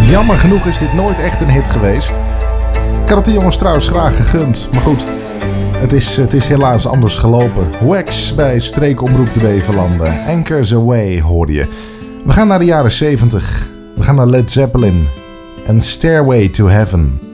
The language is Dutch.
Jammer genoeg is dit nooit echt een hit geweest. Ik had het de jongens trouwens graag gegund. Maar goed, het is helaas anders gelopen. Wax bij streekomroep de Beverlanden. Anchors Away hoorde je. We gaan naar de jaren 70. We gaan naar Led Zeppelin. En Stairway to Heaven.